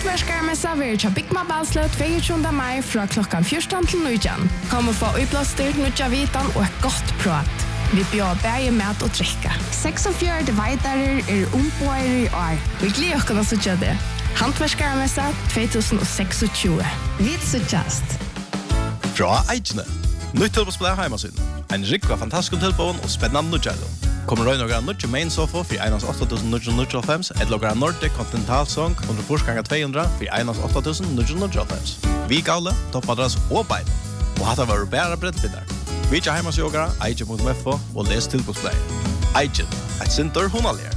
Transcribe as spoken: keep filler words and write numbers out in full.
Handverksmessa vil til Bygma Balsløt tjueåtte mai fra klokkan fjorton til nitton. Kom og få utblåster, nødja vitan og et godt prat. Vi bjør bæge mat og drikke. seksogfjøruti veidarer er ombøyer i år. Vi gleder oss å sitte det. Handverksmessa tjuetusen seksogtjúgu. Vi sittast. Fra Eidjene. Nytt tilbåsplay heimasyn. En rikva fantastisk tilbån og spennende nødjalo. Kommer røy noen nødje main sofa for einans åtta tusen nio hundre nittiofem, et logra Nordic Continental Song under forsganga två hundra for einans åtta tusen nio hundre nittiofem. Vi gavle, toppadras og bein. Og hatta var bæra breddbindar. Vi tja heimasjogara, eidje punkt f o og les tilbåsplay. Eidje, et sinter honalier.